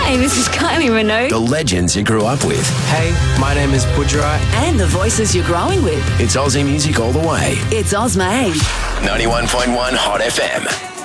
Hi, this is Kylie Minogue. The legends you grew up with. Hey, my name is Budgerai. And the voices you're growing with. It's Aussie music all the way. It's Ozma 8. 91.1 Hot FM.